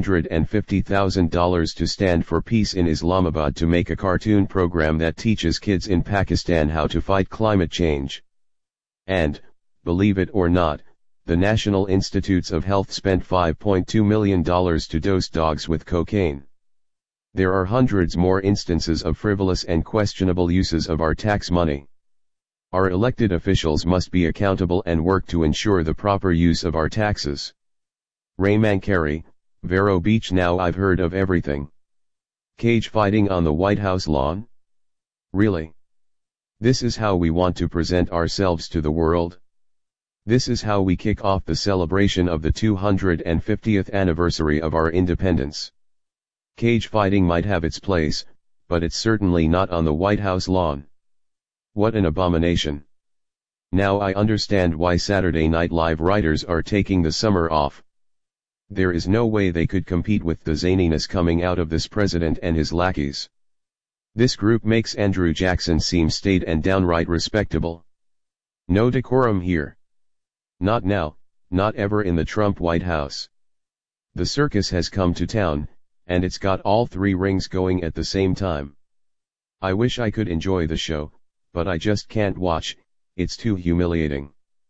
$250,000 to Stand for Peace in Islamabad to make a cartoon program that teaches kids in Pakistan how to fight climate change. And, believe it or not, the National Institutes of Health spent $5.2 million to dose dogs with cocaine. There are hundreds more instances of frivolous and questionable uses of our tax money. Our elected officials must be accountable and work to ensure the proper use of our taxes. Ray Mankari, Vero Beach. Now I've heard of everything. Cage fighting on the White House lawn? Really? This is how we want to present ourselves to the world? This is how we kick off the celebration of the 250th anniversary of our independence. Cage fighting might have its place, but it's certainly not on the White House lawn. What an abomination. Now I understand why Saturday Night Live writers are taking the summer off. There is no way they could compete with the zaniness coming out of this president and his lackeys. This group makes Andrew Jackson seem staid and downright respectable. No decorum here. Not now, not ever in the Trump White House. The circus has come to town, and it's got all three rings going at the same time. I wish I could enjoy the show, but I just can't watch, it's too humiliating.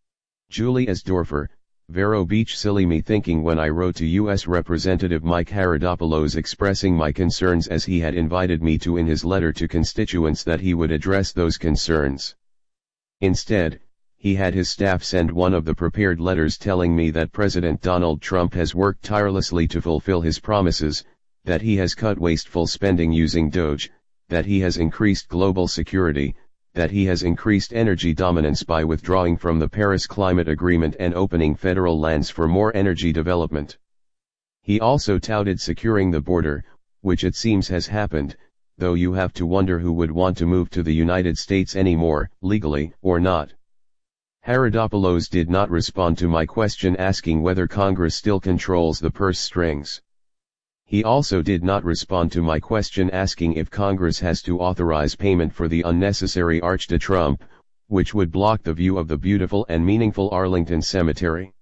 Julie Esdorfer, Vero Beach. Silly me thinking when I wrote to U.S. Representative Mike Haridopoulos expressing my concerns as he had invited me to in his letter to constituents that he would address those concerns. Instead, he had his staff send one of the prepared letters telling me that President Donald Trump has worked tirelessly to fulfill his promises, that he has cut wasteful spending using DOGE, that he has increased global security, that he has increased energy dominance by withdrawing from the Paris Climate Agreement and opening federal lands for more energy development. He also touted securing the border, which it seems has happened, though you have to wonder who would want to move to the United States anymore, legally or not. Haridopoulos did not respond to my question asking whether Congress still controls the purse strings. He also did not respond to my question asking if Congress has to authorize payment for the unnecessary Arch de Trump, which would block the view of the beautiful and meaningful Arlington Cemetery.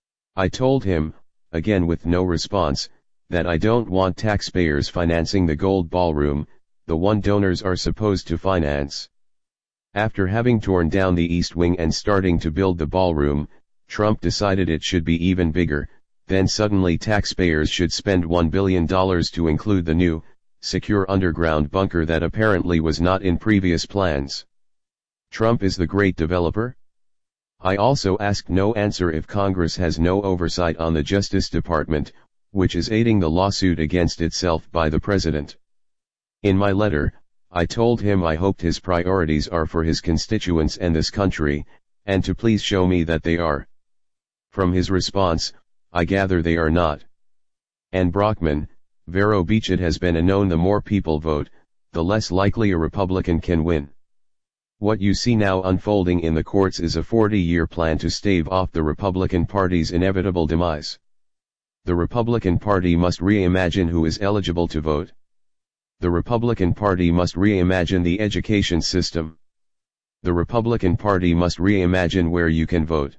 I told him, again with no response, that I don't want taxpayers financing the Gold Ballroom, the one donors are supposed to finance. After having torn down the East Wing and starting to build the ballroom, Trump decided it should be even bigger. Then suddenly taxpayers should spend $1 billion to include the new, secure underground bunker that apparently was not in previous plans. Trump is the great developer? I also asked no answer if Congress has no oversight on the Justice Department, which is aiding the lawsuit against itself by the president. In my letter, I told him I hoped his priorities are for his constituents and this country, and to please show me that they are. From his response, I gather they are not. Ann Brockman, Vero Beach. It has been known the more people vote, the less likely a Republican can win. What you see now unfolding in the courts is a 40-year plan to stave off the Republican Party's inevitable demise. The Republican Party must reimagine who is eligible to vote. The Republican Party must reimagine the education system. The Republican Party must reimagine where you can vote.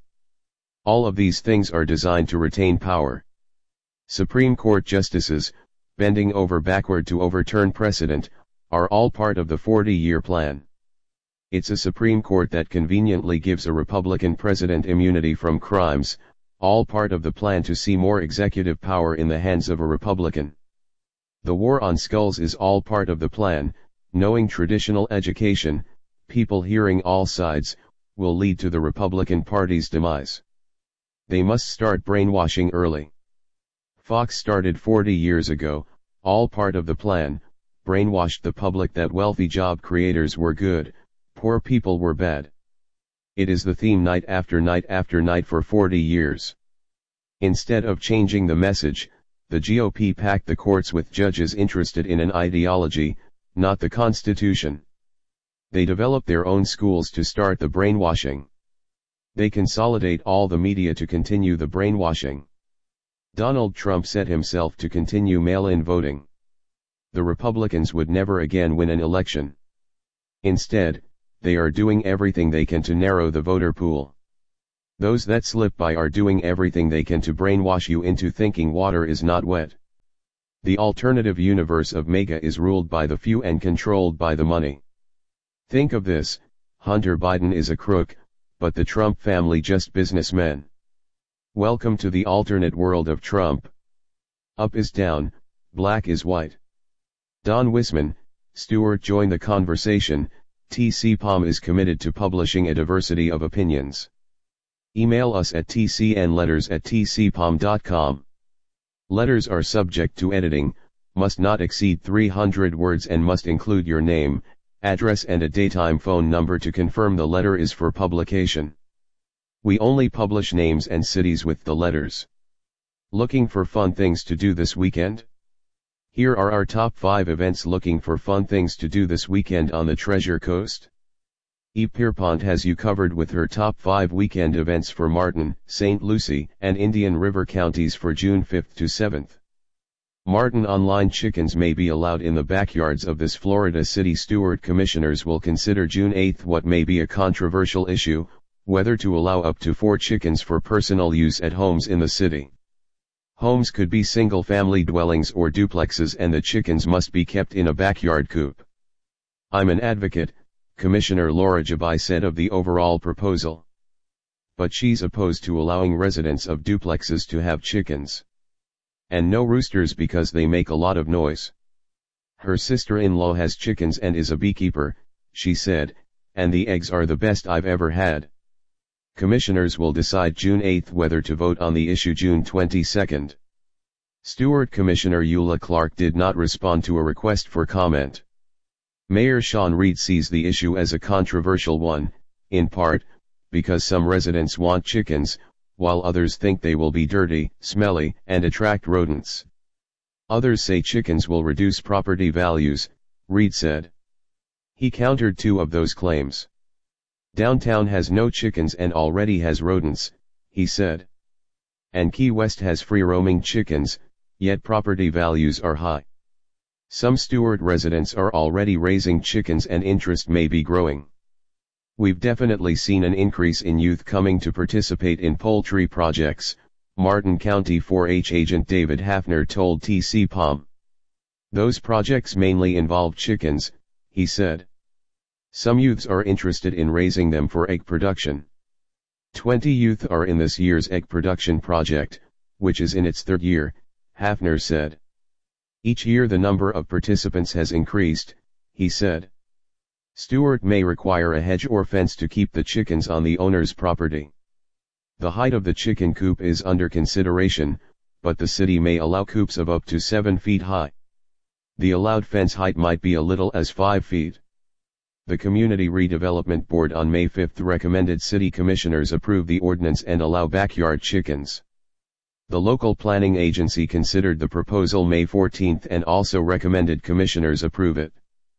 All of these things are designed to retain power. Supreme Court justices, bending over backward to overturn precedent, are all part of the 40-year plan. It's a Supreme Court that conveniently gives a Republican president immunity from crimes, all part of the plan to see more executive power in the hands of a Republican. The war on skulls is all part of the plan. Knowing traditional education, people hearing all sides, will lead to the Republican Party's demise. They must start brainwashing early. Fox started 40 years ago, all part of the plan, brainwashed the public that wealthy job creators were good, poor people were bad. It is the theme night after night after night for 40 years. Instead of changing the message, the GOP packed the courts with judges interested in an ideology, not the Constitution. They develop their own schools to start the brainwashing. They consolidate all the media to continue the brainwashing. Donald Trump set himself to continue mail-in voting. The Republicans would never again win an election. Instead, they are doing everything they can to narrow the voter pool. Those that slip by are doing everything they can to brainwash you into thinking water is not wet. The alternative universe of MAGA is ruled by the few and controlled by the money. Think of this, Hunter Biden is a crook, but the Trump family just businessmen. Welcome to the alternate world of Trump. Up is down, black is white. Don Wisman, Stewart join the conversation. TCPOM is committed to publishing a diversity of opinions. Email us at tcnletters@tcpom.com. Letters are subject to editing, must not exceed 300 words and must include your name, address and a daytime phone number to confirm the letter is for publication. We only publish names and cities with the letters. Looking for fun things to do this weekend? Here are our top 5 events looking for fun things to do this weekend on the Treasure Coast. Eve Pierpont has you covered with her top 5 weekend events for Martin, St. Lucie, and Indian River counties for June 5th to 7th. Martin online chickens may be allowed in the backyards of this Florida city. Stewart commissioners will consider June 8th what may be a controversial issue, whether to allow up to 4 chickens for personal use at homes in the city. Homes could be single-family dwellings or duplexes and the chickens must be kept in a backyard coop. I'm an advocate, Commissioner Laura Jabai said of the overall proposal. But she's opposed to allowing residents of duplexes to have chickens. And no roosters because they make a lot of noise. Her sister-in-law has chickens and is a beekeeper, she said, and the eggs are the best I've ever had. Commissioners will decide June 8th whether to vote on the issue June 22nd. Stewart Commissioner Eula Clark did not respond to a request for comment. Mayor Sean Reed sees the issue as a controversial one, in part, because some residents want chickens, while others think they will be dirty, smelly, and attract rodents. Others say chickens will reduce property values, Reed said. He countered 2 of those claims. Downtown has no chickens and already has rodents, he said. And Key West has free-roaming chickens, yet property values are high. Some Stewart residents are already raising chickens and interest may be growing. We've definitely seen an increase in youth coming to participate in poultry projects, Martin County 4-H agent David Hafner told TCPOM. Those projects mainly involve chickens, he said. Some youths are interested in raising them for egg production. 20 youth are in this year's egg production project, which is in its 3rd year, Hafner said. Each year the number of participants has increased, he said. Stewart may require a hedge or fence to keep the chickens on the owner's property. The height of the chicken coop is under consideration, but the city may allow coops of up to 7 feet high. The allowed fence height might be a little as 5 feet. The Community Redevelopment Board on May 5 recommended city commissioners approve the ordinance and allow backyard chickens. The local planning agency considered the proposal May 14 and also recommended commissioners approve it.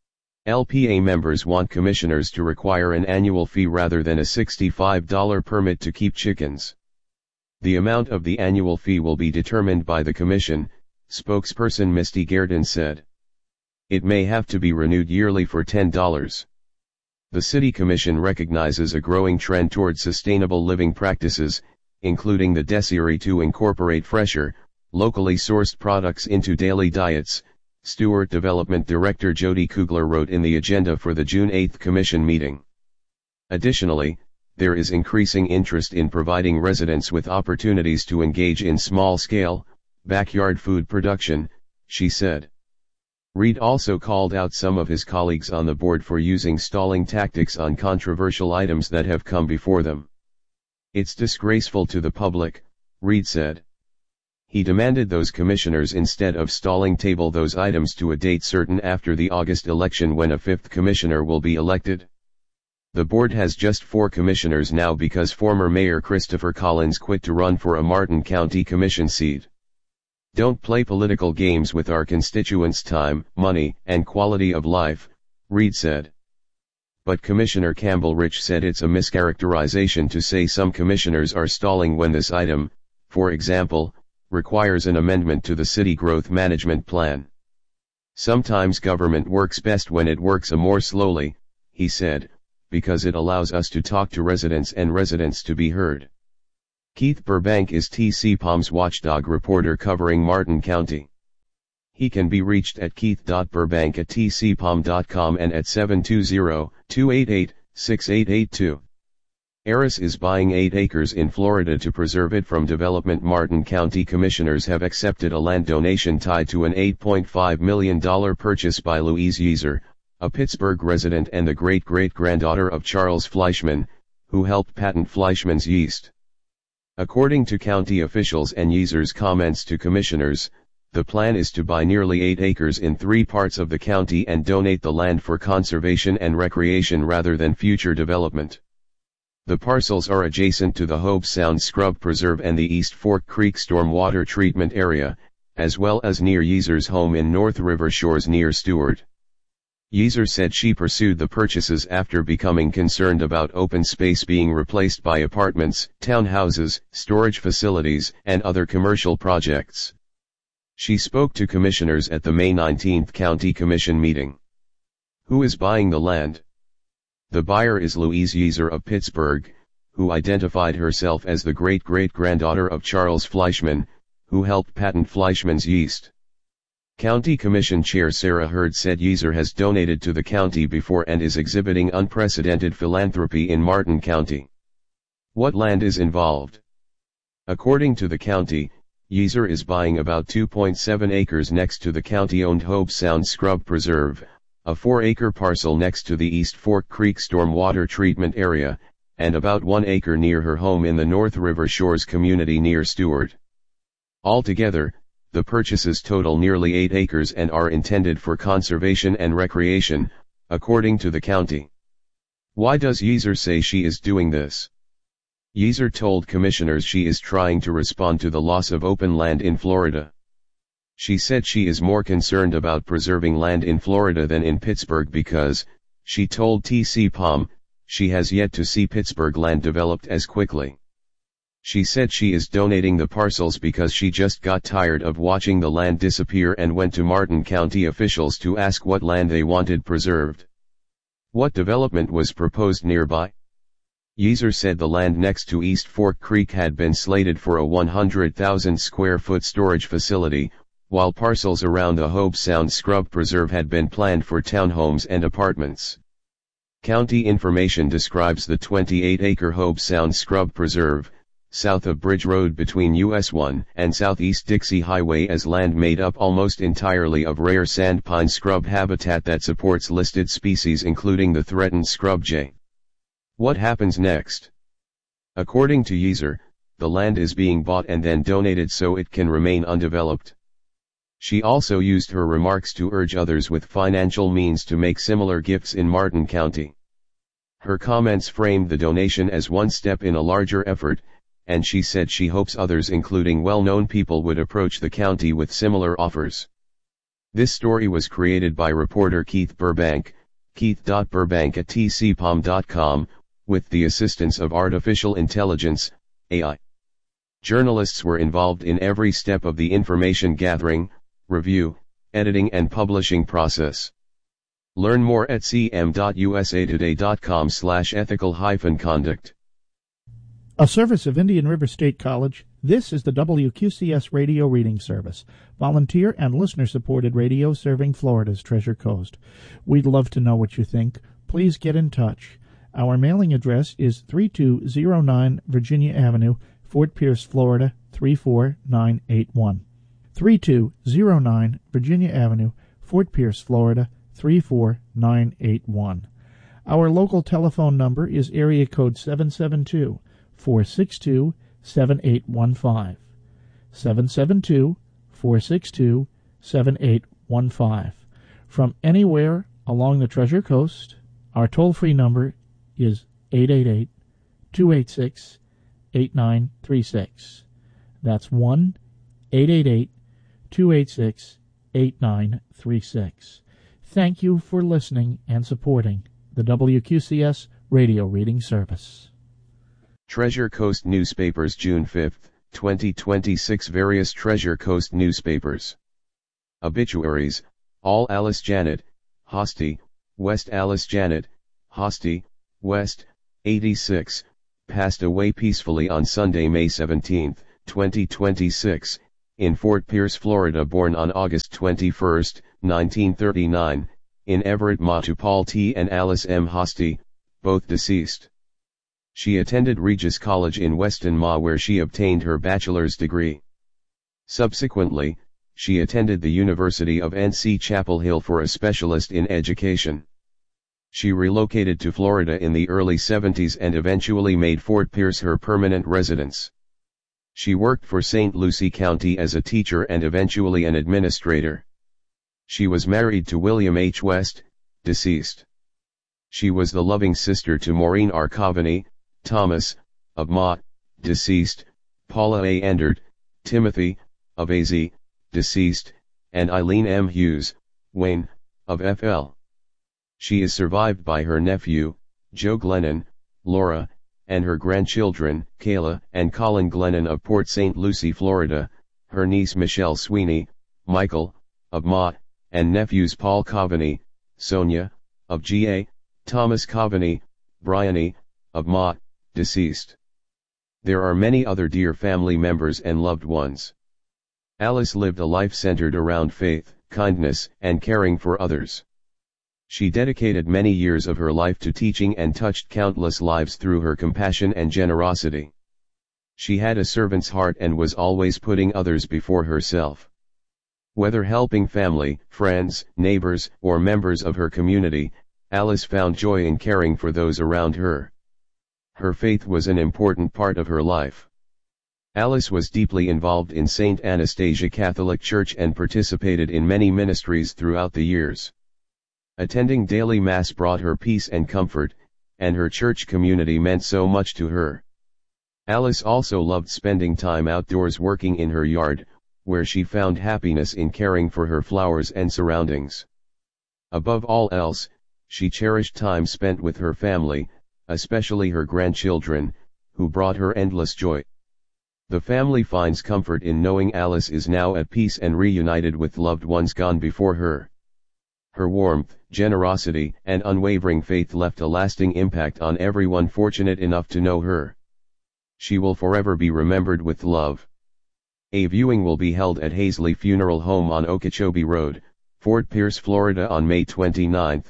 LPA members want commissioners to require an annual fee rather than a $65 permit to keep chickens. The amount of the annual fee will be determined by the commission, spokesperson Misty Guerdon said. It may have to be renewed yearly for $10. The City Commission recognizes a growing trend toward sustainable living practices, including the desire to incorporate fresher, locally sourced products into daily diets, Stewart Development Director Jody Kugler wrote in the agenda for the June 8 Commission meeting. Additionally, there is increasing interest in providing residents with opportunities to engage in small-scale, backyard food production, she said. Reed also called out some of his colleagues on the board for using stalling tactics on controversial items that have come before them. It's disgraceful to the public, Reed said. He demanded those commissioners instead of stalling table those items to a date certain after the August election when a 5th commissioner will be elected. The board has just 4 commissioners now because former Mayor Christopher Collins quit to run for a Martin County Commission seat. Don't play political games with our constituents' time, money, and quality of life, Reed said. But Commissioner Campbell Rich said it's a mischaracterization to say some commissioners are stalling when this item, for example, requires an amendment to the city growth management plan. Sometimes government works best when it works more slowly, he said, because it allows us to talk to residents and residents to be heard. Keith Burbank is TCPOM's watchdog reporter covering Martin County. He can be reached at keith.burbank@tcpom.com and at 720-288-6882. Aris is buying 8 acres in Florida to preserve it from development. Martin County Commissioners have accepted a land donation tied to an $8.5 million purchase by Louise Yeaser, a Pittsburgh resident and the great-great-granddaughter of Charles Fleischmann, who helped patent Fleischmann's yeast. According to county officials and Yeaser's comments to commissioners, the plan is to buy nearly 8 acres in 3 parts of the county and donate the land for conservation and recreation rather than future development. The parcels are adjacent to the Hobe Sound Scrub Preserve and the East Fork Creek Stormwater Treatment Area, as well as near Yeaser's home in North River Shores near Stewart. Yeaser said she pursued the purchases after becoming concerned about open space being replaced by apartments, townhouses, storage facilities, and other commercial projects. She spoke to commissioners at the May 19 County Commission meeting. Who is buying the land? The buyer is Louise Yeaser of Pittsburgh, who identified herself as the great-great-granddaughter of Charles Fleischmann, who helped patent Fleischmann's yeast. County Commission Chair Sarah Hurd said Yeaser has donated to the county before and is exhibiting unprecedented philanthropy in Martin County. What land is involved? According to the county, Yeaser is buying about 2.7 acres next to the county-owned Hobe Sound Scrub Preserve, a 4-acre parcel next to the East Fork Creek Stormwater Treatment Area, and about 1 acre near her home in the North River Shores community near Stewart. Altogether, the purchases total nearly 8 acres and are intended for conservation and recreation, according to the county. Why does Yeaser say she is doing this? Yeaser told commissioners she is trying to respond to the loss of open land in Florida. She said she is more concerned about preserving land in Florida than in Pittsburgh because, she told TCPOM, she has yet to see Pittsburgh land developed as quickly. She said she is donating the parcels because she just got tired of watching the land disappear and went to Martin County officials to ask what land they wanted preserved. What development was proposed nearby? Yeaser said the land next to East Fork Creek had been slated for a 100,000 square foot storage facility, while parcels around the Hobe Sound Scrub Preserve had been planned for townhomes and apartments. County information describes the 28-acre Hobe Sound Scrub Preserve, south of Bridge Road between US 1 and Southeast Dixie Highway as land made up almost entirely of rare sandpine scrub habitat that supports listed species including the threatened scrub jay. What happens next? According to Yeaser, the land is being bought and then donated so it can remain undeveloped. She also used her remarks to urge others with financial means to make similar gifts in Martin County. Her comments framed the donation as one step in a larger effort, and she said she hopes others including well-known people would approach the county with similar offers. This story was created by reporter Keith Burbank, keith.burbank@tcpom.com, with the assistance of artificial intelligence, AI. Journalists were involved in every step of the information gathering, review, editing and publishing process. Learn more at cm.usatoday.com/ethical-conduct. A service of Indian River State College, this is the WQCS Radio Reading Service, volunteer and listener-supported radio serving Florida's Treasure Coast. We'd love to know what you think. Please get in touch. Our mailing address is 3209 Virginia Avenue, Fort Pierce, Florida 34981. 3209 Virginia Avenue, Fort Pierce, Florida 34981. Our local telephone number is area code 772-462-7815. 772-462-7815. From anywhere along the Treasure Coast, our toll-free number is 888-286-8936. That's 1-888-286-8936. Thank you for listening and supporting the WQCS Radio Reading Service. Treasure Coast Newspapers, June 5, 2026. Various Treasure Coast newspapers. Obituaries: All Alice Janet, Hosty, West. Alice Janet, Hosty, West, 86, passed away peacefully on Sunday, May 17, 2026, in Fort Pierce, Florida, born on August 21, 1939, in Everett, Ma, to Paul T. and Alice M. Hosty, both deceased. She attended Regis College in Weston, Ma, where she obtained her bachelor's degree. Subsequently, she attended the University of NC Chapel Hill for a specialist in education. She relocated to Florida in the early 70s and eventually made Fort Pierce her permanent residence. She worked for St. Lucie County as a teacher and eventually an administrator. She was married to William H. West, deceased. She was the loving sister to Maureen R. Coveney, Thomas, of Ma, deceased, Paula A. Endert, Timothy, of AZ, deceased, and Eileen M. Hughes, Wayne, of FL. She is survived by her nephew, Joe Glennon, Laura, and her grandchildren, Kayla and Colin Glennon of Port St. Lucie, Florida, her niece Michelle Sweeney, Michael, of Ma, and nephews Paul Coveney, Sonia, of GA, Thomas Coveney, Bryony, of Ma, deceased. There are many other dear family members and loved ones. Alice lived a life centered around faith, kindness, and caring for others. She dedicated many years of her life to teaching and touched countless lives through her compassion and generosity. She had a servant's heart and was always putting others before herself. Whether helping family, friends, neighbors, or members of her community, Alice found joy in caring for those around her. Her faith was an important part of her life. Alice was deeply involved in St. Anastasia Catholic Church and participated in many ministries throughout the years. Attending daily Mass brought her peace and comfort, and her church community meant so much to her. Alice also loved spending time outdoors working in her yard, where she found happiness in caring for her flowers and surroundings. Above all else, she cherished time spent with her family, especially her grandchildren, who brought her endless joy. The family finds comfort in knowing Alice is now at peace and reunited with loved ones gone before her. Her warmth, generosity, and unwavering faith left a lasting impact on everyone fortunate enough to know her. She will forever be remembered with love. A viewing will be held at Hazley Funeral Home on Okeechobee Road, Fort Pierce, Florida on May 29,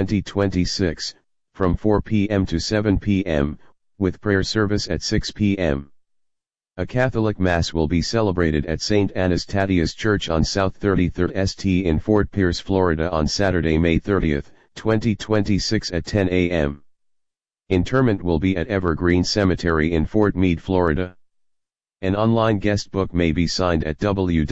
2026, from 4 p.m. to 7 p.m., with prayer service at 6 p.m. A Catholic Mass will be celebrated at St. Anastasia's Church on South 33rd St. in Fort Pierce, Florida on Saturday, May 30, 2026 at 10 a.m. Interment will be at Evergreen Cemetery in Fort Meade, Florida. An online guest book may be signed at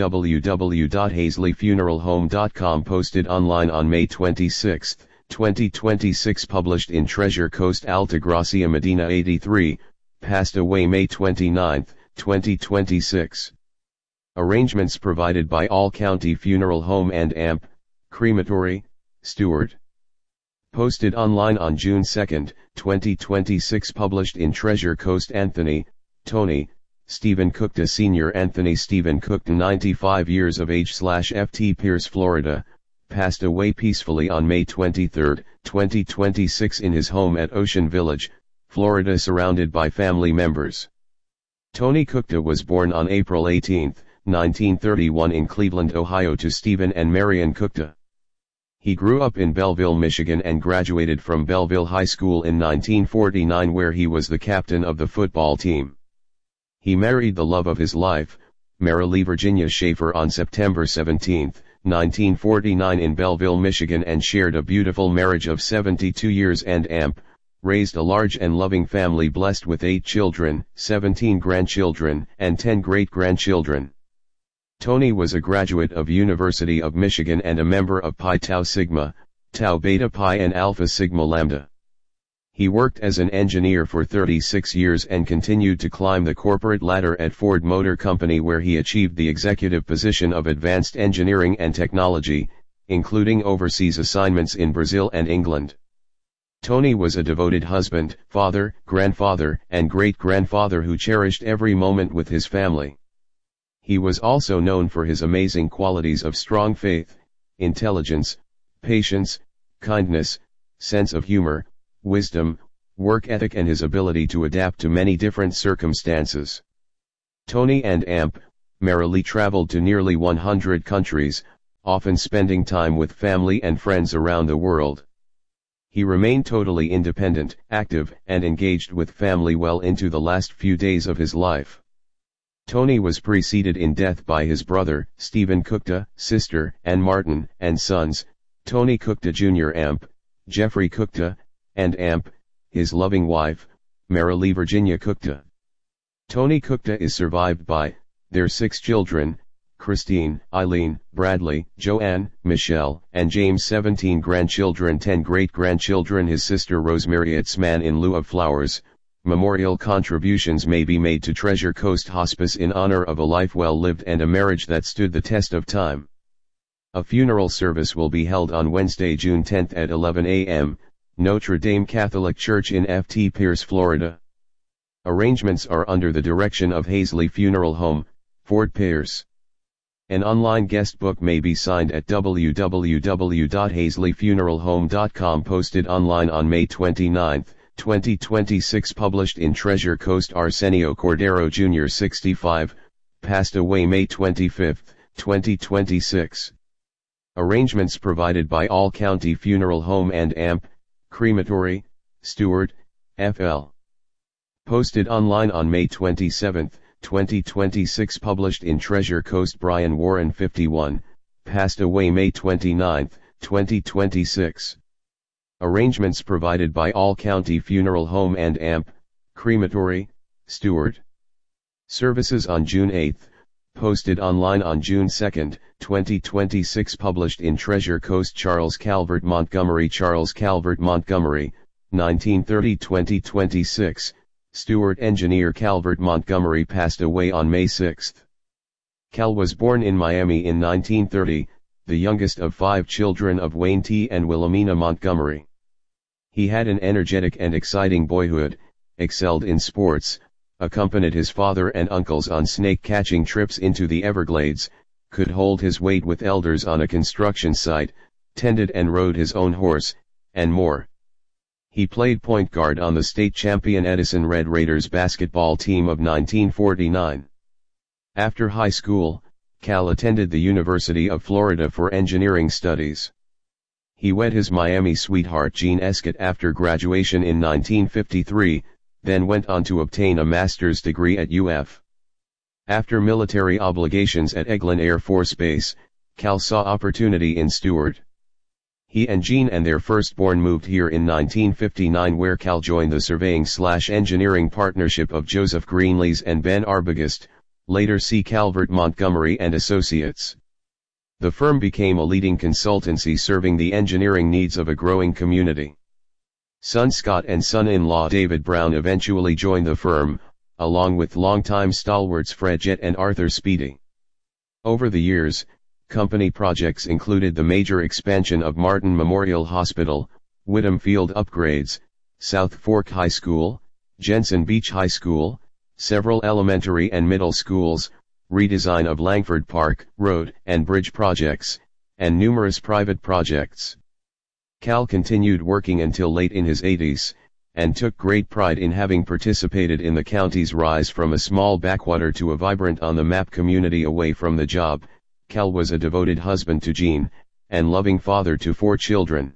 www.hazleyfuneralhome.com, posted online on May 26, 2026, published in Treasure Coast, Altagracia, Medina 83, passed away May 29, 2026. Arrangements provided by All County Funeral Home and AMP, Crematory, Stewart. Posted online on June 2, 2026, published in Treasure Coast. Anthony, Tony, Stephen Cookta Sr. Anthony Stephen Cookta, 95 years of age, /FT Pierce, Florida, passed away peacefully on May 23, 2026 in his home at Ocean Village, Florida, surrounded by family members. Tony Cookta was born on April 18, 1931 in Cleveland, Ohio, to Stephen and Marion Cookta. He grew up in Belleville, Michigan and graduated from Belleville High School in 1949, where he was the captain of the football team. He married the love of his life, Marilee Virginia Schaefer, on September 17, 1949 in Belleville, Michigan, and shared a beautiful marriage of 72 years and AMP, raised a large and loving family blessed with 8 children, 17 grandchildren, and 10 great-grandchildren. Tony was a graduate of University of Michigan and a member of Pi Tau Sigma, Tau Beta Pi and Alpha Sigma Lambda. He worked as an engineer for 36 years and continued to climb the corporate ladder at Ford Motor Company, where he achieved the executive position of Advanced Engineering and Technology, including overseas assignments in Brazil and England. Tony was a devoted husband, father, grandfather, and great-grandfather who cherished every moment with his family. He was also known for his amazing qualities of strong faith, intelligence, patience, kindness, sense of humor, wisdom, work ethic, and his ability to adapt to many different circumstances. Tony and AMP, Marilee traveled to nearly 100 countries, often spending time with family and friends around the world. He remained totally independent, active, and engaged with family well into the last few days of his life. Tony was preceded in death by his brother, Stephen Kukta, sister, Anne Martin, and sons, Tony Kukta Jr. Amp, Jeffrey Kukta, and Amp, his loving wife, Marilee Virginia Kukta. Tony Kukta is survived by their 6 children, Christine, Eileen, Bradley, Joanne, Michelle, and James, 17 grandchildren, 10 great-grandchildren, his sister Rosemary. Etzman. In lieu of flowers, memorial contributions may be made to Treasure Coast Hospice in honor of a life well lived and a marriage that stood the test of time. A funeral service will be held on Wednesday, June 10 at 11 a.m., Notre Dame Catholic Church in Ft. Pierce, Florida. Arrangements are under the direction of Hazley Funeral Home, Fort Pierce. An online guest book may be signed at www.hazleyfuneralhome.com. Posted online on May 29, 2026. Published in Treasure Coast. Arsenio Cordero Jr. 65, passed away May 25, 2026. Arrangements provided by All County Funeral Home and AMP, Crematory, Stewart, FL. Posted online on May 27, 2026. Published in Treasure Coast. Brian Warren 51, passed away May 29, 2026. Arrangements provided by All County Funeral Home and AMP, Crematory, Stewart. Services on June 8, posted online on June 2, 2026. Published in Treasure Coast. Charles Calvert Montgomery 1930-2026. Stewart engineer Calvert Montgomery passed away on May 6. Cal was born in Miami in 1930, the youngest of 5 children of Wayne T. and Wilhelmina Montgomery. He had an energetic and exciting boyhood, excelled in sports, accompanied his father and uncles on snake-catching trips into the Everglades, could hold his weight with elders on a construction site, tended and rode his own horse, and more. He played point guard on the state champion Edison Red Raiders basketball team of 1949. After high school, Cal attended the University of Florida for engineering studies. He wed his Miami sweetheart Jean Escott after graduation in 1953, then went on to obtain a master's degree at UF. After military obligations at Eglin Air Force Base, Cal saw opportunity in Stewart. He and Jean and their firstborn moved here in 1959, where Cal joined the surveying/engineering partnership of Joseph Greenlees and Ben Arbogast, later C. Calvert Montgomery and Associates. The firm became a leading consultancy serving the engineering needs of a growing community. Son Scott and son-in-law David Brown eventually joined the firm, along with longtime stalwarts Fred Jett and Arthur Speedy. Over the years, company projects included the major expansion of Martin Memorial Hospital, Whittam Field upgrades, South Fork High School, Jensen Beach High School, several elementary and middle schools, redesign of Langford Park, road and bridge projects, and numerous private projects. Cal continued working until late in his 80s, and took great pride in having participated in the county's rise from a small backwater to a vibrant on-the-map community. Away from the job, Cal was a devoted husband to Jean, and loving father to 4 children.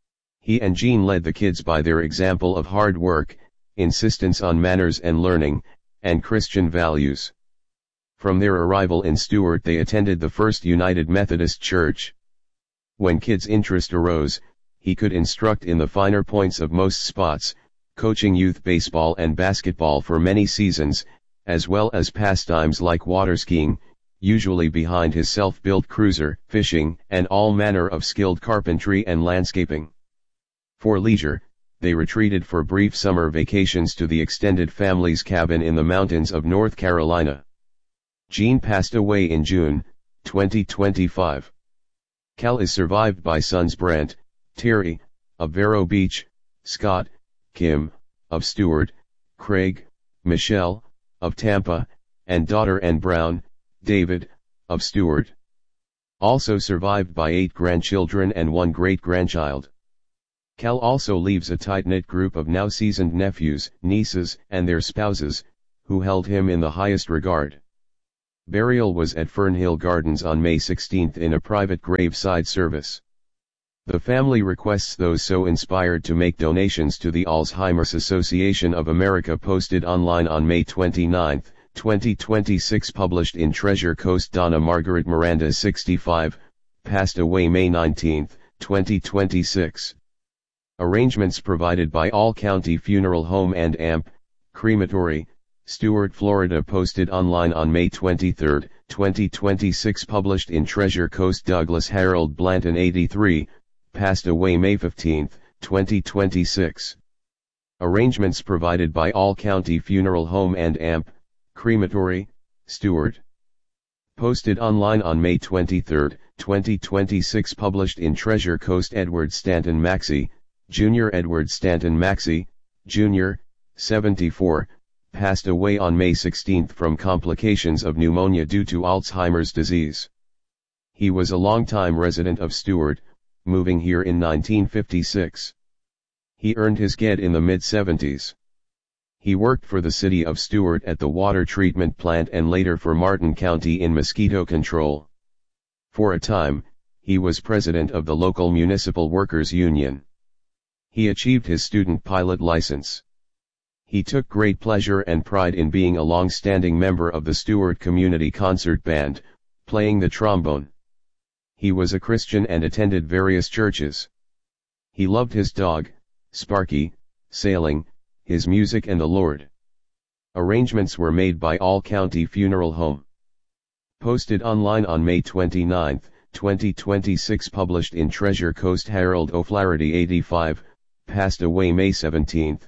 He and Jean led the kids by their example of hard work, insistence on manners and learning, and Christian values. From their arrival in Stewart, they attended the First United Methodist Church. When kids' interest arose, he could instruct in the finer points of most spots, coaching youth baseball and basketball for many seasons, as well as pastimes like water skiing, usually behind his self-built cruiser, fishing, and all manner of skilled carpentry and landscaping. For leisure, they retreated for brief summer vacations to the extended family's cabin in the mountains of North Carolina. Jean passed away in June, 2025. Cal is survived by sons Brent, Terry, of Vero Beach, Scott, Kim, of Stewart, Craig, Michelle, of Tampa, and daughter Ann Brown, David, of Stewart. Also survived by 8 grandchildren and 1 great-grandchild. Cal also leaves a tight-knit group of now seasoned nephews, nieces, and their spouses, who held him in the highest regard. Burial was at Fernhill Gardens on May 16 in a private graveside service. The family requests those so inspired to make donations to the Alzheimer's Association of America. Posted online on May 29, 2026. Published in Treasure Coast. Donna Margaret Miranda, 65, passed away May 19, 2026. Arrangements provided by All County Funeral Home and AMP, Crematory, Stuart, Florida. Posted online on May 23, 2026. Published in Treasure Coast. Douglas Harold Blanton, 83, passed away May 15, 2026. Arrangements provided by All County Funeral Home and AMP, Crematory, Stuart. Posted online on May 23, 2026. Published in Treasure Coast. Edward Stanton Maxey, Jr. Edward Stanton Maxey, Jr., 74, passed away on May 16 from complications of pneumonia due to Alzheimer's disease. He was a longtime resident of Stuart, moving here in 1956. He earned his GED in the mid-70s. He worked for the city of Stuart at the water treatment plant and later for Martin County in mosquito control. For a time, he was president of the local municipal workers union. He achieved his student pilot license. He took great pleasure and pride in being a long-standing member of the Stuart Community Concert Band, playing the trombone. He was a Christian and attended various churches. He loved his dog, Sparky, sailing, his music and the Lord. Arrangements were made by All County Funeral Home. Posted online on May 29, 2026. Published in Treasure Coast. Harold O'Flaherty, 85, passed away May 17,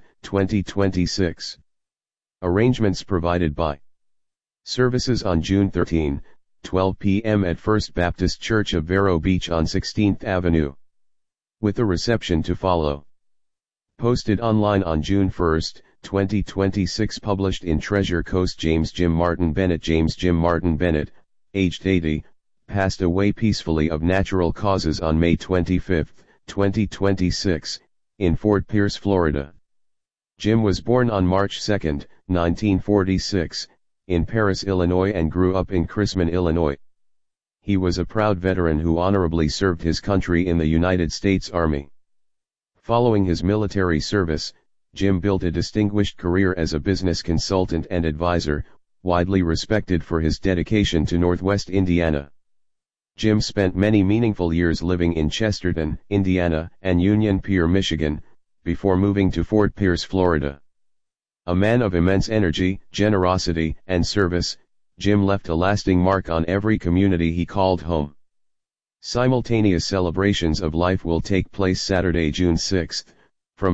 2026. Arrangements provided by services on June 13, 12 p.m. at First Baptist Church of Vero Beach on 16th Avenue. With a reception to follow. Posted online on June 1, 2026. Published in Treasure Coast. James Jim Martin Bennett. James Jim Martin Bennett, aged 80, passed away peacefully of natural causes on May 25, 2026, in Fort Pierce, Florida. Jim was born on March 2, 1946, in Paris, Illinois and grew up in Chrisman, Illinois. He was a proud veteran who honorably served his country in the United States Army. Following his military service, Jim built a distinguished career as a business consultant and advisor, widely respected for his dedication to Northwest Indiana. Jim spent many meaningful years living in Chesterton, Indiana, and Union Pier, Michigan, before moving to Fort Pierce, Florida. A man of immense energy, generosity, and service, Jim left a lasting mark on every community he called home. Simultaneous celebrations of life will take place Saturday, June 6, from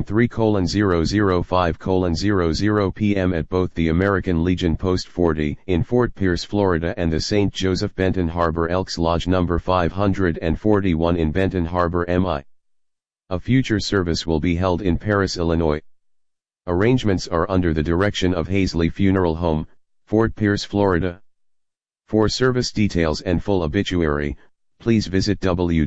3:005:00 p.m. at both the American Legion Post 40 in Fort Pierce, Florida and the St. Joseph Benton Harbor Elks Lodge No. 541 in Benton Harbor, MI. A future service will be held in Paris, Illinois. Arrangements are under the direction of Hazley Funeral Home, Fort Pierce, Florida. For service details and full obituary, please visit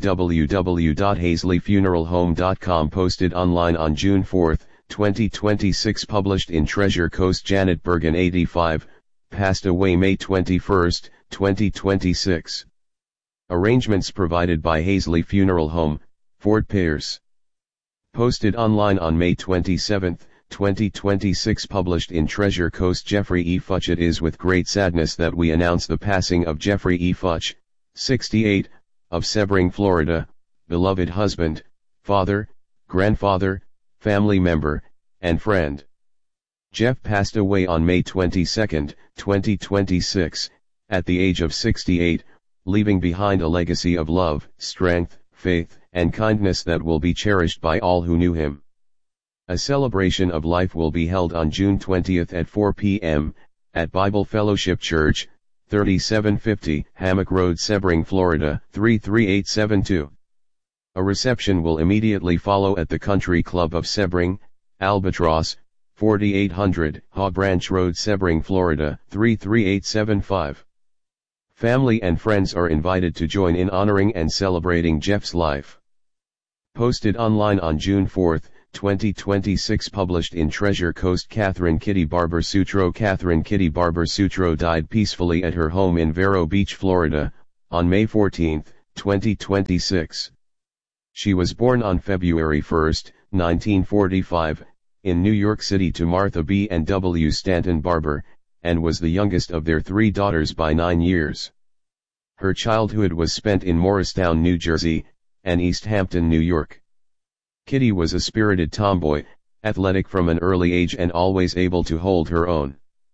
www.hazleyfuneralhome.com. Posted online on June 4, 2026. Published in Treasure Coast. Janet Bergen, 85, passed away May 21, 2026. Arrangements provided by Hazley Funeral Home, Fort Pierce. Posted online on May 27, 2026. Published in Treasure Coast. Jeffrey E. Futch. It is with great sadness that we announce the passing of Jeffrey E. Futch, 68, of Sebring, Florida, beloved husband, father, grandfather, family member, and friend. Jeff passed away on May 22, 2026, at the age of 68, leaving behind a legacy of love, strength, faith, and kindness that will be cherished by all who knew him. A celebration of life will be held on June 20 at 4 p.m., at Bible Fellowship Church, 3750 Hammock Road, Sebring, Florida, 33872. A reception will immediately follow at the Country Club of Sebring, Albatross, 4800 Haw Branch Road, Sebring, Florida, 33875. Family and friends are invited to join in honoring and celebrating Jeff's life. Posted online on June 4, 2026 published in Treasure Coast. Catherine Kitty Barber Sutro. Catherine Kitty Barber Sutro died peacefully at her home in Vero Beach, Florida, on May 14, 2026. She was born on February 1, 1945, in New York City to Martha B. and W. Stanton Barber, and was the youngest of their 3 daughters by 9 years. Her childhood was spent in Morristown, New Jersey, and East Hampton, New York. Kitty was a spirited tomboy, athletic from an early age and always able to hold her own.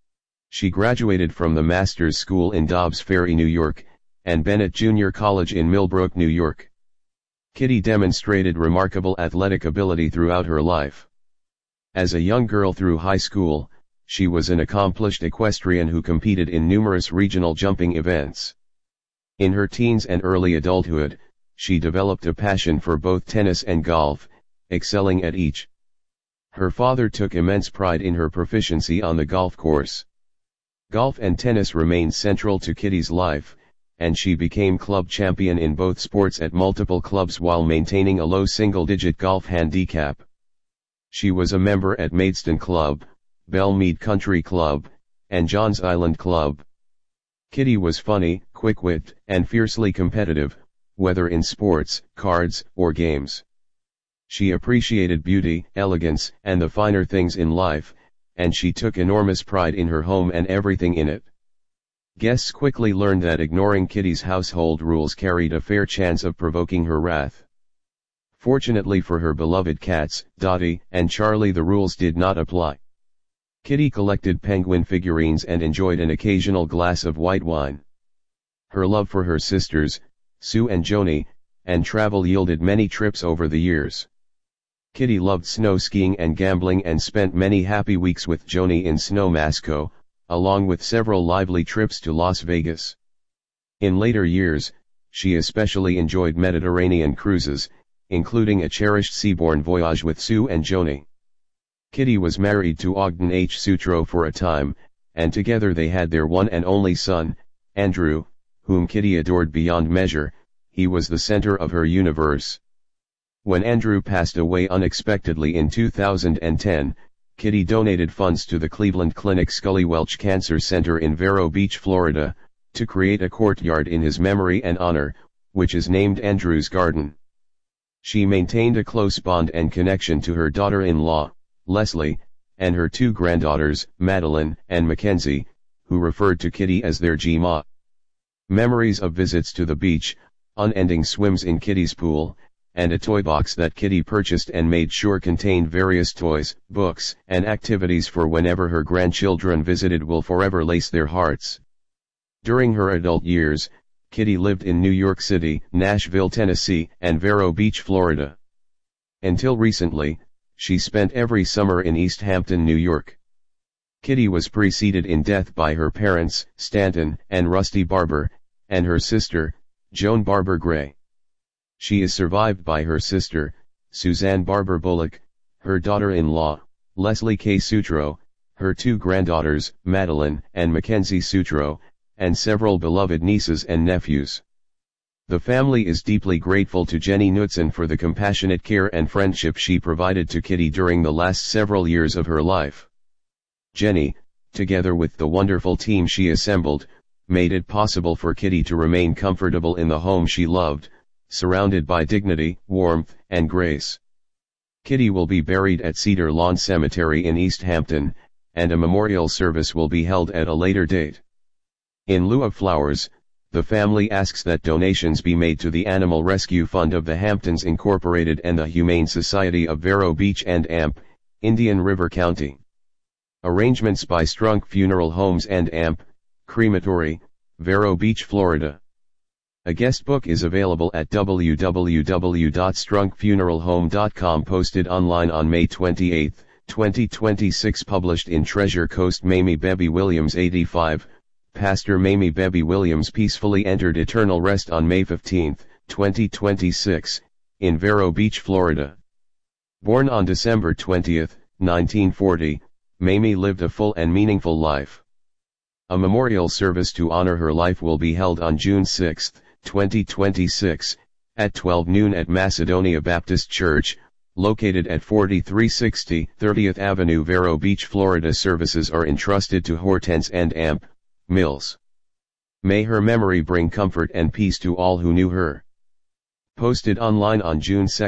She graduated from the Master's School in Dobbs Ferry, New York, and Bennett Junior College in Millbrook, New York. Kitty demonstrated remarkable athletic ability throughout her life. As a young girl through high school, she was an accomplished equestrian who competed in numerous regional jumping events. In her teens and early adulthood, she developed a passion for both tennis and golf, excelling at each. Her father took immense pride in her proficiency on the golf course. Golf and tennis remained central to Kitty's life, and she became club champion in both sports at multiple clubs while maintaining a low single-digit golf handicap. She was a member at Maidstone Club, Belmead Country Club, and Johns Island Club. Kitty was funny, quick-witted, and fiercely competitive, whether in sports, cards, or games. She appreciated beauty, elegance, and the finer things in life, and she took enormous pride in her home and everything in it. Guests quickly learned that ignoring Kitty's household rules carried a fair chance of provoking her wrath. Fortunately for her beloved cats, Dottie and Charlie, the rules did not apply. Kitty collected penguin figurines and enjoyed an occasional glass of white wine. Her love for her sisters, Sue and Joni, and travel yielded many trips over the years. Kitty loved snow skiing and gambling and spent many happy weeks with Joni in Snowmasco, along with several lively trips to Las Vegas. In later years, she especially enjoyed Mediterranean cruises, including a cherished seaborne voyage with Sue and Joni. Kitty was married to Ogden H. Sutro for a time, and together they had their one and only son, Andrew, whom Kitty adored beyond measure. He was the center of her universe. When Andrew passed away unexpectedly in 2010, Kitty donated funds to the Cleveland Clinic Scully Welch Cancer Center in Vero Beach, Florida, to create a courtyard in his memory and honor, which is named Andrew's Garden. She maintained a close bond and connection to her daughter-in-law, Leslie, and her 2 granddaughters, Madeline and Mackenzie, who referred to Kitty as their G-Ma. Memories of visits to the beach, unending swims in Kitty's pool, and a toy box that Kitty purchased and made sure contained various toys, books, and activities for whenever her grandchildren visited will forever lace their hearts. During her adult years, Kitty lived in New York City, Nashville, Tennessee, and Vero Beach, Florida. Until recently, she spent every summer in East Hampton, New York. Kitty was preceded in death by her parents, Stanton and Rusty Barber, and her sister, Joan Barber Gray. She is survived by her sister, Suzanne Barber Bullock, her daughter-in-law, Leslie K. Sutro, her 2 granddaughters, Madeline and Mackenzie Sutro, and several beloved nieces and nephews. The family is deeply grateful to Jenny Knudsen for the compassionate care and friendship she provided to Kitty during the last several years of her life. Jenny, together with the wonderful team she assembled, made it possible for Kitty to remain comfortable in the home she loved, surrounded by dignity, warmth, and grace. Kitty will be buried at Cedar Lawn Cemetery in East Hampton, and a memorial service will be held at a later date. In lieu of flowers, the family asks that donations be made to the Animal Rescue Fund of the Hamptons Incorporated and the Humane Society of Vero Beach and AMP, Indian River County. Arrangements by Strunk Funeral Homes and AMP, Crematory, Vero Beach, Florida. A guest book is available at www.strunkfuneralhome.com, posted online on May 28, 2026, published in Treasure Coast. Mamie Bebby Williams, 85, Pastor Mamie Bebby Williams peacefully entered eternal rest on May 15, 2026, in Vero Beach, Florida. Born on December 20, 1940, Mamie lived a full and meaningful life. A memorial service to honor her life will be held on June 6, 2026, at 12 noon at Macedonia Baptist Church, located at 4360 30th Avenue, Vero Beach, Florida. Services are entrusted to Hortense and Amp Mills. May her memory bring comfort and peace to all who knew her. Posted online on June 2,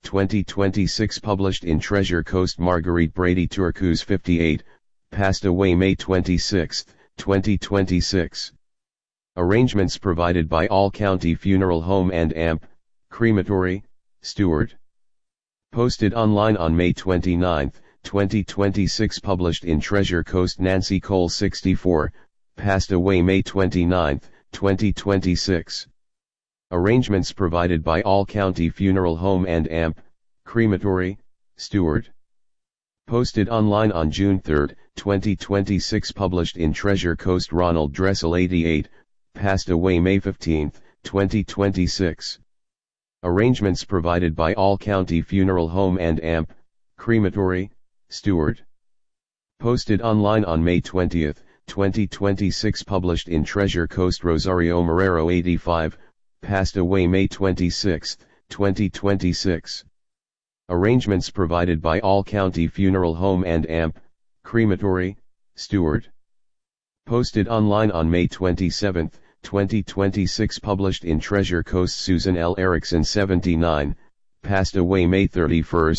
2026. Published in Treasure Coast. Marguerite Brady Turcos, 58, passed away May 26, 2026. Arrangements provided by All County Funeral Home and Amp Crematory, Stewart. Posted online on May 29, 2026. Published in Treasure Coast. Nancy Cole, 64, passed away May 29, 2026. Arrangements provided by All County Funeral Home and Amp Crematory, Stewart. Posted online on June 3, 2026. Published in Treasure Coast. Ronald Dressel, 88, passed away May 15, 2026. Arrangements provided by All County Funeral Home and Amp Crematory, Stewart. Posted online on May 20, 2026. Published in Treasure Coast. Rosario Marrero, 85, passed away May 26, 2026. Arrangements provided by All County Funeral Home and Amp Crematory, Stewart. Posted online on May 27, 2026. Published in Treasure Coast. Susan L. Erickson, 79, passed away May 31,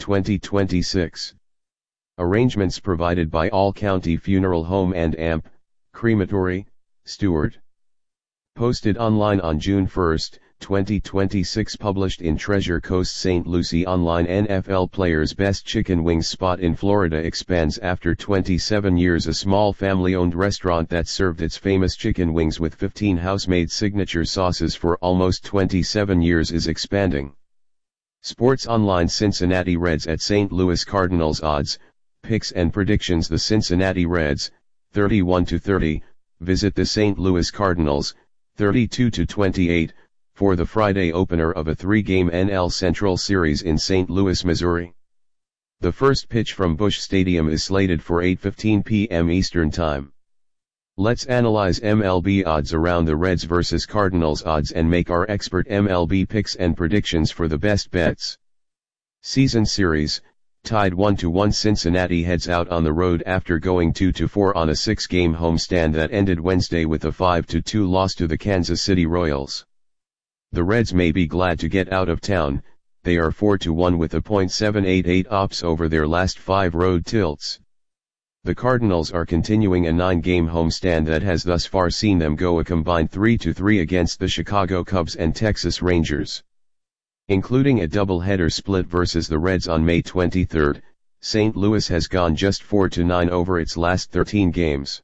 2026. Arrangements provided by All County Funeral Home and Amp Crematory, Stewart. Posted online on June 1, 2026. Published in Treasure Coast. St. Lucie Online. NFL players' best chicken wings spot in Florida expands after 27 years. A small family-owned restaurant that served its famous chicken wings with 15 house-made signature sauces for almost 27 years is expanding. Sports Online. Cincinnati Reds at St. Louis Cardinals. Odds, picks and predictions. The Cincinnati Reds, 31-30, visit the St. Louis Cardinals, 32-28, for the Friday opener of a 3-game NL Central Series in St. Louis, Missouri. The first pitch from Busch Stadium is slated for 8:15 p.m. Eastern Time. Let's analyze MLB odds around the Reds vs. Cardinals odds and make our expert MLB picks and predictions for the best bets. Season Series, tied 1-1. Cincinnati heads out on the road after going 2-4 on a 6-game homestand that ended Wednesday with a 5-2 loss to the Kansas City Royals. The Reds may be glad to get out of town. They are 4-1 with a .788 ops over their last 5 road tilts. The Cardinals are continuing a 9-game homestand that has thus far seen them go a combined 3-3 against the Chicago Cubs and Texas Rangers. Including a doubleheader split versus the Reds on May 23, St. Louis has gone just 4-9 over its last 13 games.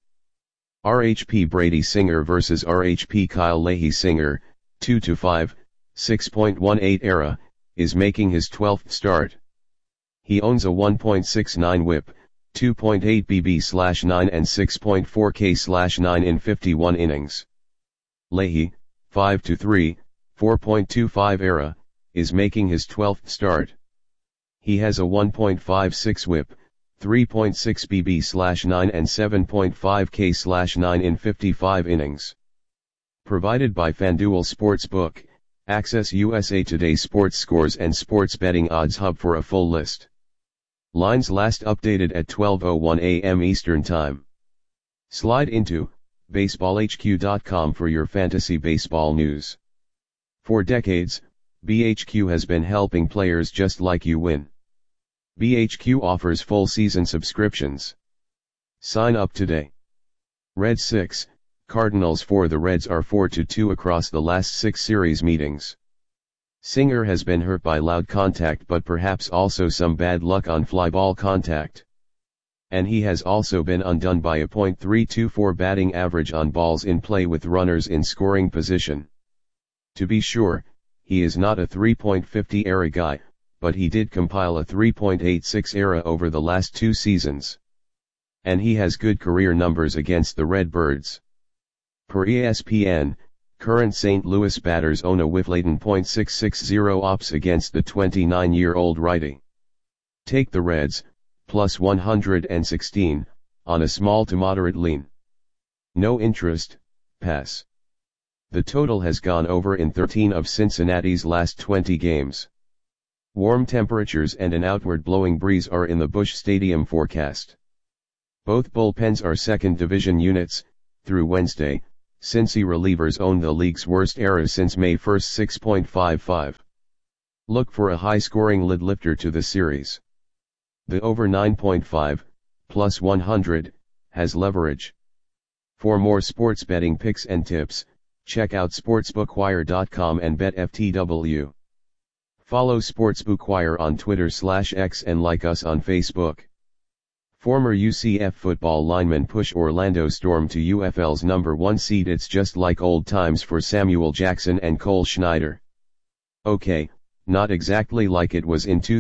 RHP Brady Singer vs. RHP Kyle Leahy. Singer, 2-5, 6.18 ERA, is making his 12th start. He owns a 1.69 whip, 2.8 BB/9 and 6.4 K/9 in 51 innings. Leahy, 5-3, 4.25 ERA, is making his 12th start. He has a 1.56 whip, 3.6 BB/9 and 7.5 K/9 in 55 innings. Provided by FanDuel Sportsbook, access USA Today's sports scores and sports betting odds hub for a full list. Lines last updated at 12:01 a.m. Eastern Time. Slide into baseballhq.com for your fantasy baseball news. For decades, BHQ has been helping players just like you win. BHQ offers full season subscriptions. Sign up today. Reds 6, Cardinals 4. The Reds are 4-2 across the last 6 series meetings. Singer has been hurt by loud contact but perhaps also some bad luck on fly ball contact. And he has also been undone by a .324 batting average on balls in play with runners in scoring position. To be sure, he is not a 3.50 ERA guy, but he did compile a 3.86 ERA over the last 2 seasons. And he has good career numbers against the Redbirds. Per ESPN, current St. Louis batters own a whiff-laden .660 ops against the 29-year-old righty. Take the Reds, plus 116, on a small to moderate lean. No interest, pass. The total has gone over in 13 of Cincinnati's last 20 games. Warm temperatures and an outward blowing breeze are in the Busch Stadium forecast. Both bullpens are second division units. Through Wednesday, Cincy relievers owned the league's worst era since May 1, 6.55. Look for a high-scoring lid lifter to the series. The over 9.5, plus 100, has leverage. For more sports betting picks and tips, check out sportsbookwire.com and BetFTW. Follow Sportsbookwire on Twitter/X and like us on Facebook. Former UCF football linemen push Orlando Storm to UFL's number 1 seed. It's just like old times for Samuel Jackson and Cole Schneider. Okay, not exactly like it was in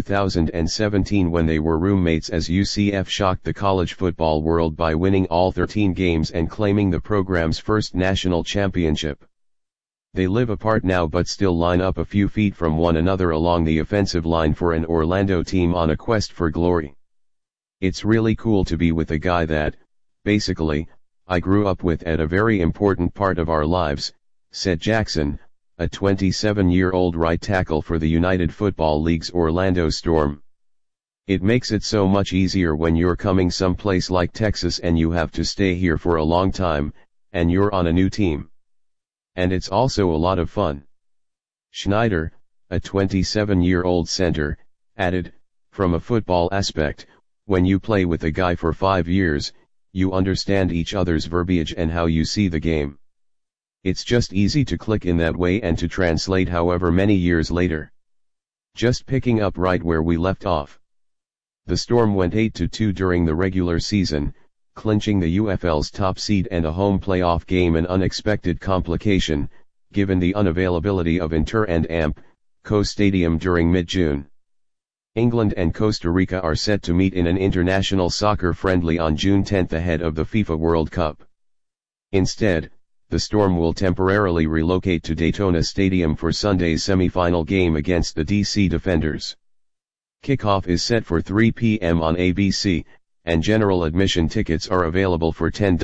2017 when they were roommates, as UCF shocked the college football world by winning all 13 games and claiming the program's first national championship. They live apart now but still line up a few feet from one another along the offensive line for an Orlando team on a quest for glory. It's really cool to be with a guy that, basically, I grew up with at a very important part of our lives, said Jackson, a 27-year-old right tackle for the United Football League's Orlando Storm. It makes it so much easier when you're coming someplace like Texas and you have to stay here for a long time, and you're on a new team. And it's also a lot of fun. Schneider, a 27-year-old center, added, from a football aspect, when you play with a guy for 5 years, you understand each other's verbiage and how you see the game. It's just easy to click in that way and to translate however many years later. Just picking up right where we left off. The Storm went 8-2 during the regular season, clinching the UFL's top seed and a home playoff game, an unexpected complication, given the unavailability of Inter and AMP-Co Stadium during mid-June. England and Costa Rica are set to meet in an international soccer friendly on June 10 ahead of the FIFA World Cup. Instead, the Storm will temporarily relocate to Daytona Stadium for Sunday's semi-final game against the DC Defenders. Kickoff is set for 3 p.m. on ABC, and general admission tickets are available for $10.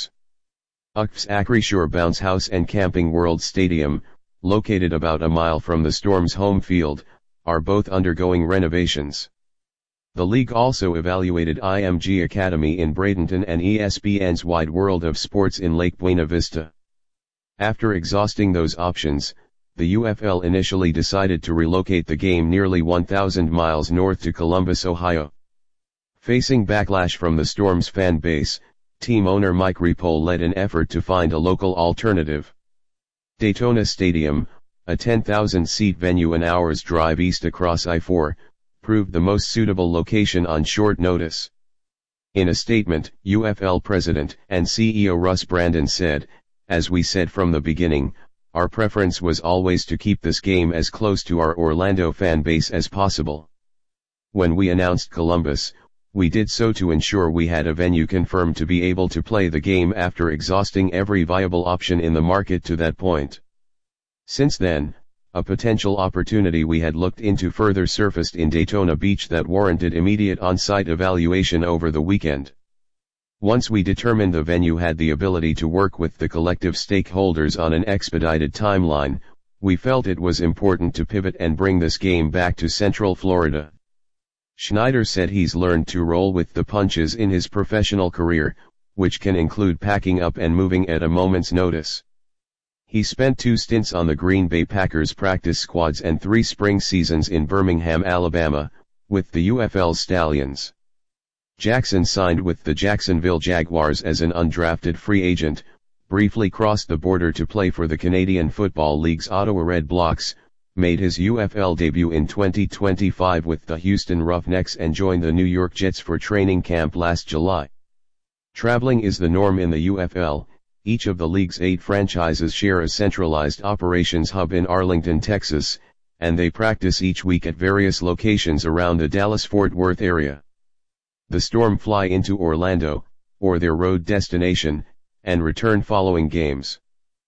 UCF's Acrisure Bounce House and Camping World Stadium, located about a mile from the Storm's home field, are both undergoing renovations. The league also evaluated IMG Academy in Bradenton and ESPN's Wide World of Sports in Lake Buena Vista. After exhausting those options, the UFL initially decided to relocate the game nearly 1,000 miles north to Columbus, Ohio. Facing backlash from the Storm's fan base, team owner Mike Repole led an effort to find a local alternative. Daytona Stadium, a 10,000-seat venue an hour's drive east across I-4, proved the most suitable location on short notice. In a statement, UFL President and CEO Russ Brandon said, "As we said from the beginning, our preference was always to keep this game as close to our Orlando fan base as possible. When we announced Columbus, we did so to ensure we had a venue confirmed to be able to play the game after exhausting every viable option in the market to that point. Since then, a potential opportunity we had looked into further surfaced in Daytona Beach that warranted immediate on-site evaluation over the weekend. Once we determined the venue had the ability to work with the collective stakeholders on an expedited timeline, we felt it was important to pivot and bring this game back to Central Florida." Schneider said he's learned to roll with the punches in his professional career, which can include packing up and moving at a moment's notice. He spent 2 stints on the Green Bay Packers practice squads and 3 spring seasons in Birmingham, Alabama, with the UFL Stallions. Jackson signed with the Jacksonville Jaguars as an undrafted free agent, briefly crossed the border to play for the Canadian Football League's Ottawa Red Blacks, made his UFL debut in 2025 with the Houston Roughnecks and joined the New York Jets for training camp last July. Traveling is the norm in the UFL. Each of the league's 8 franchises share a centralized operations hub in Arlington, Texas, and they practice each week at various locations around the Dallas-Fort Worth area. The Storm fly into Orlando, or their road destination, and return following games.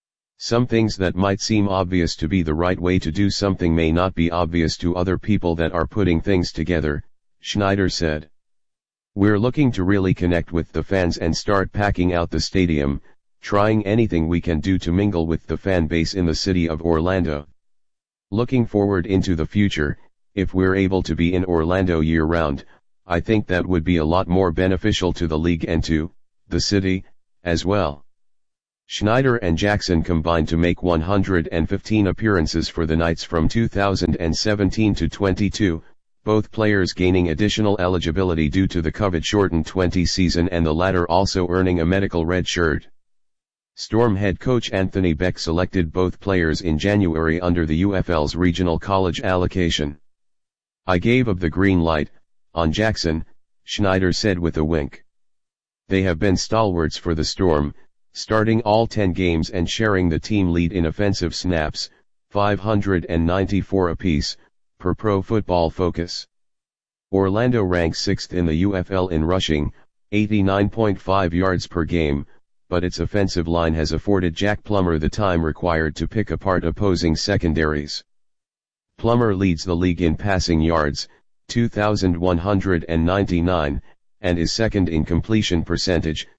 Some things that might seem obvious to be the right way to do something may not be obvious to other people that are putting things together, Schneider said. "We're looking to really connect with the fans and start packing out the stadium, trying anything we can do to mingle with the fan base in the city of Orlando. Looking forward into the future, if we're able to be in Orlando year-round, I think that would be a lot more beneficial to the league and to the city as well. Schneider and Jackson combined to make 115 appearances for the Knights from 2017 to 22, both players gaining additional eligibility due to the COVID-shortened 20 season and the latter also earning a medical red shirt. Storm head coach Anthony Beck selected both players in January under the UFL's regional college allocation. "I gave the green light on Jackson," Schneider said with a wink. "They have been stalwarts for the Storm, starting all 10 games and sharing the team lead in offensive snaps, 594 apiece, per Pro Football Focus. Orlando ranks 6th in the UFL in rushing, 89.5 yards per game, but its offensive line has afforded Jack Plummer the time required to pick apart opposing secondaries. Plummer leads the league in passing yards, 2,199, and is second in completion percentage,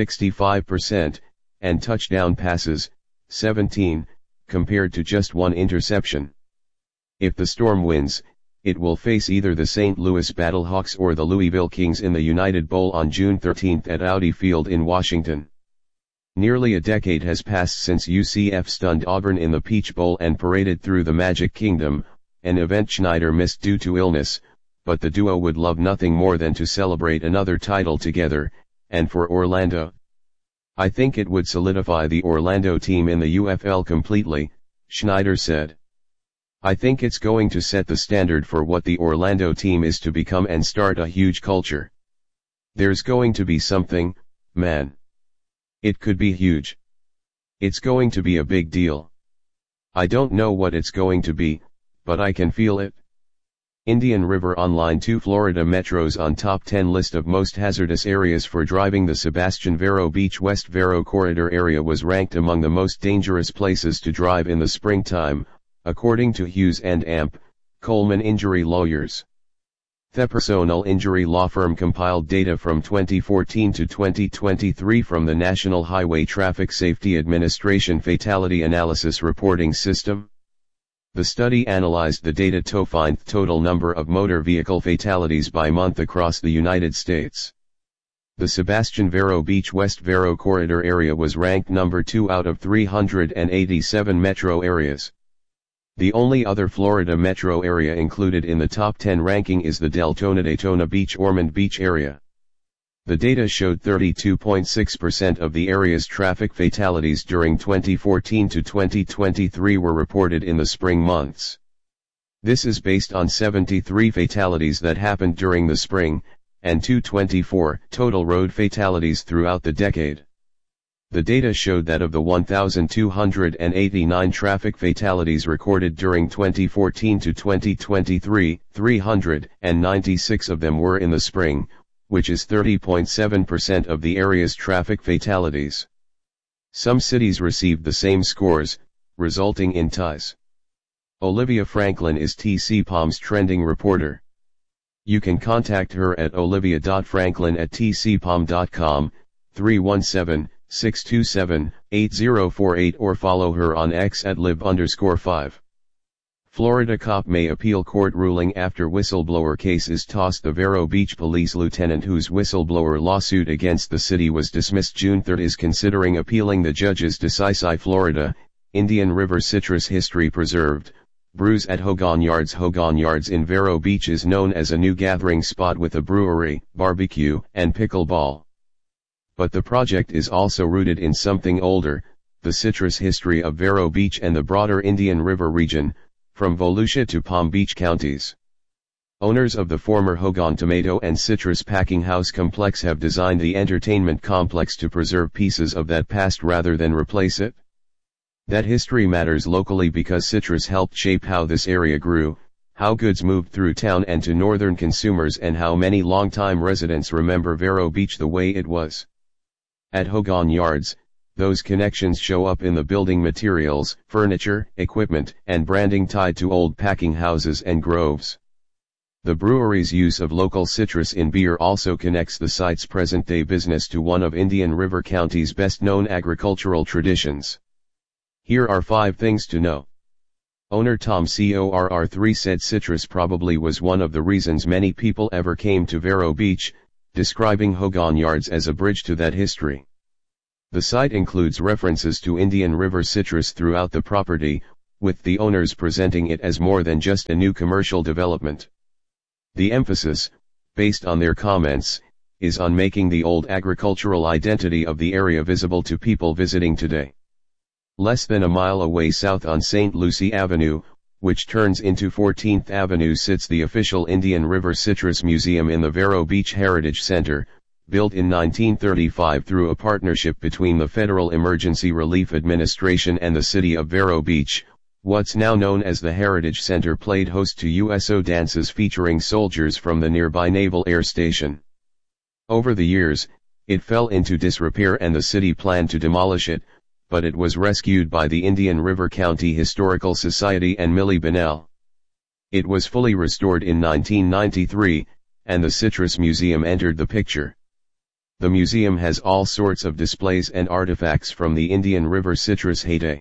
65%, and touchdown passes, 17, compared to just one interception. If the Storm wins, it will face either the St. Louis Battlehawks or the Louisville Kings in the United Bowl on June 13 at Audi Field in Washington. Nearly a decade has passed since UCF stunned Auburn in the Peach Bowl and paraded through the Magic Kingdom, an event Schneider missed due to illness, but the duo would love nothing more than to celebrate another title together, and for Orlando. "I think it would solidify the Orlando team in the UFL completely," Schneider said. "I think it's going to set the standard for what the Orlando team is to become and start a huge culture. There's going to be something, man. It could be huge. It's going to be a big deal. I don't know what it's going to be, but I can feel it." Indian River Online 2 Florida Metro's on top 10 list of most hazardous areas for driving. The Sebastian Vero Beach West Vero Corridor area was ranked among the most dangerous places to drive in the springtime, according to Hughes and Amp, Coleman Injury Lawyers. The personal injury law firm compiled data from 2014 to 2023 from the National Highway Traffic Safety Administration Fatality Analysis Reporting System. The study analyzed the data to find the total number of motor vehicle fatalities by month across the United States. The Sebastian Vero Beach West Vero Corridor area was ranked number 2 out of 387 metro areas. The only other Florida metro area included in the top 10 ranking is the Deltona-Daytona Beach-Ormond Beach area. The data showed 32.6% of the area's traffic fatalities during 2014 to 2023 were reported in the spring months. This is based on 73 fatalities that happened during the spring, and 224 total road fatalities throughout the decade. The data showed that of the 1,289 traffic fatalities recorded during 2014 to 2023, 396 of them were in the spring, which is 30.7% of the area's traffic fatalities. Some cities received the same scores, resulting in ties. Olivia Franklin is TCPOM's trending reporter. You can contact her at olivia.franklin@tcpom.com, 317-627-8048 or follow her on X at @lib_5. Florida cop may appeal court ruling after whistleblower case is tossed. The Vero Beach police lieutenant whose whistleblower lawsuit against the city was dismissed June 3 is considering appealing the judge's decision. Florida, Indian River citrus history preserved. Brews at Hogan Yards. Hogan Yards in Vero Beach is known as a new gathering spot with a brewery, barbecue, and pickleball. But the project is also rooted in something older, the citrus history of Vero Beach and the broader Indian River region, from Volusia to Palm Beach counties. Owners of the former Hogan Tomato and Citrus Packing House complex have designed the entertainment complex to preserve pieces of that past rather than replace it. That history matters locally because citrus helped shape how this area grew, how goods moved through town and to northern consumers, and how many longtime residents remember Vero Beach the way it was. At Hogan Yards, those connections show up in the building materials, furniture, equipment, and branding tied to old packing houses and groves. The brewery's use of local citrus in beer also connects the site's present-day business to one of Indian River County's best-known agricultural traditions. Here are 5 things to know. Owner Tom Corr3 said citrus probably was one of the reasons many people ever came to Vero Beach, describing Hogan Yards as a bridge to that history. The site includes references to Indian River citrus throughout the property, with the owners presenting it as more than just a new commercial development. The emphasis, based on their comments, is on making the old agricultural identity of the area visible to people visiting today. Less than a mile away south on St. Lucie Avenue, which turns into 14th Avenue, sits the official Indian River Citrus Museum in the Vero Beach Heritage Center, built in 1935 through a partnership between the Federal Emergency Relief Administration and the city of Vero Beach. What's now known as the Heritage Center played host to USO dances featuring soldiers from the nearby Naval Air Station. Over the years, it fell into disrepair and the city planned to demolish it, but it was rescued by the Indian River County Historical Society and Millie Bunnell. It was fully restored in 1993, and the Citrus Museum entered the picture. The museum has all sorts of displays and artifacts from the Indian River citrus heyday.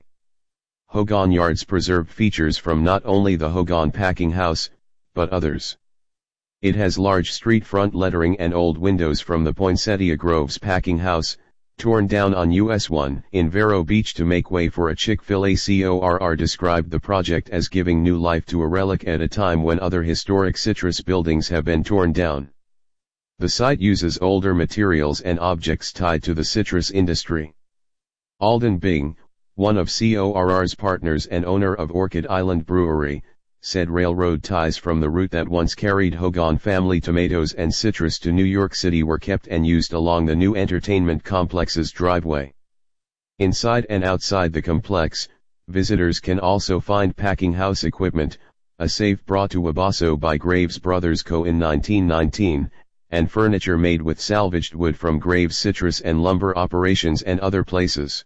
Hogan Yards preserved features from not only the Hogan packing house, but others. It has large street front lettering and old windows from the Poinsettia Groves packing house, torn down on US 1 in Vero Beach to make way for a Chick-fil-A. Corr described the project as giving new life to a relic at a time when other historic citrus buildings have been torn down. The site uses older materials and objects tied to the citrus industry. Alden Bing, one of Corr's partners and owner of Orchid Island Brewery, said railroad ties from the route that once carried Hogan family tomatoes and citrus to New York City were kept and used along the new entertainment complex's driveway. Inside and outside the complex, visitors can also find packing house equipment, a safe brought to Wabasso by Graves Brothers Co. in 1919, and furniture made with salvaged wood from Graves citrus and lumber operations and other places.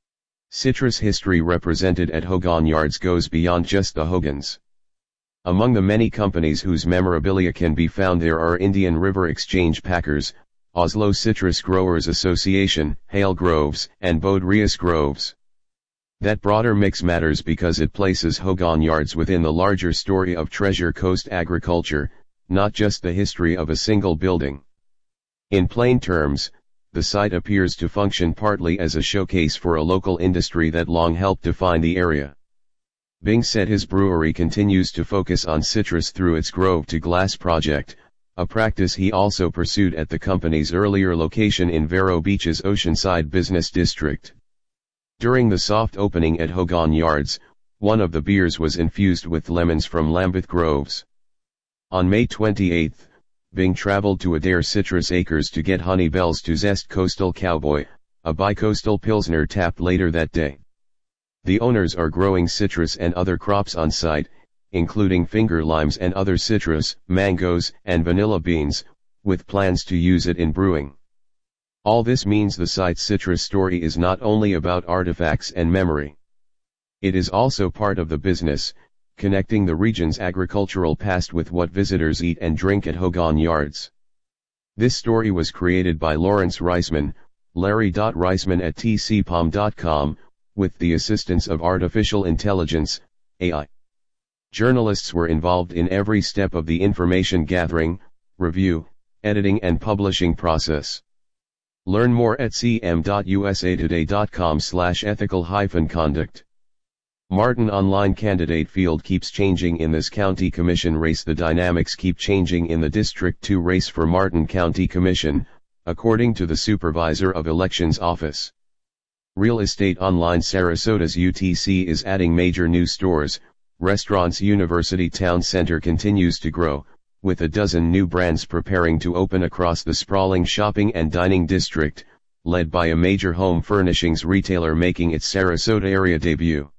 Citrus history represented at Hogan Yards goes beyond just the Hogans. Among the many companies whose memorabilia can be found there are Indian River Exchange Packers, Oslo Citrus Growers Association, Hale Groves, and Bodrius Groves. That broader mix matters because it places Hogan Yards within the larger story of Treasure Coast agriculture, not just the history of a single building. In plain terms, the site appears to function partly as a showcase for a local industry that long helped define the area. Bing said his brewery continues to focus on citrus through its Grove to Glass project, a practice he also pursued at the company's earlier location in Vero Beach's Oceanside Business District. During the soft opening at Hogan Yards, one of the beers was infused with lemons from Lambeth Groves. On May 28, Bing traveled to Adair Citrus Acres to get Honey Bells to Zest Coastal Cowboy, a bicoastal Pilsner tapped later that day. The owners are growing citrus and other crops on site, including finger limes and other citrus, mangoes, and vanilla beans, with plans to use it in brewing. All this means the site's citrus story is not only about artifacts and memory. It is also part of the business, connecting the region's agricultural past with what visitors eat and drink at Hogan Yards. This story was created by Lawrence Reisman, Larry.Reisman at tcpom.com, with the assistance of artificial intelligence, AI. Journalists were involved in every step of the information gathering, review, editing and publishing process. Learn more at cm.usatoday.com/ethical-conduct. Martin online candidate field keeps changing in this county commission race. The dynamics keep changing in the District 2 race for Martin County Commission, according to the Supervisor of Elections Office. Real Estate Online Sarasota's UTC is adding major new stores, restaurants. University Town Center continues to grow, with a dozen new brands preparing to open across the sprawling shopping and dining district, led by a major home furnishings retailer making its Sarasota area debut.